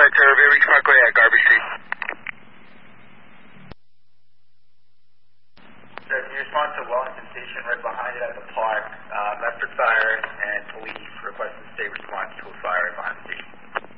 Survey, reach Parkway at Garvey Street. Sir, can you respond to Wellington Station right behind it at the park?